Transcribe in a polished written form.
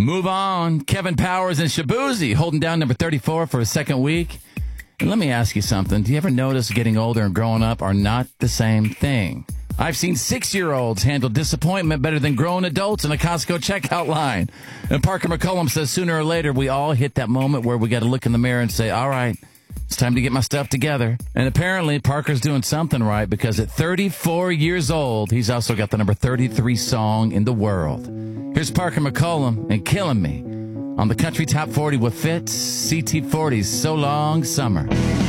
Move on. Kevin Powers and Shabuzi holding down number 34 for a second week. And let me ask you something. Do you ever notice getting older and growing up are not the same thing? I've seen 6-year-olds handle disappointment better than grown adults in a Costco checkout line. And Parker McCollum says sooner or later we all hit that moment where we got to look in the mirror and say, all right, it's time to get my stuff together. And apparently Parker's doing something right because at 34 years old, he's also got the number 33 song in the world. Here's Parker McCollum and Killing Me on the Country Top 40 with Fitz, CT40's So Long Summer.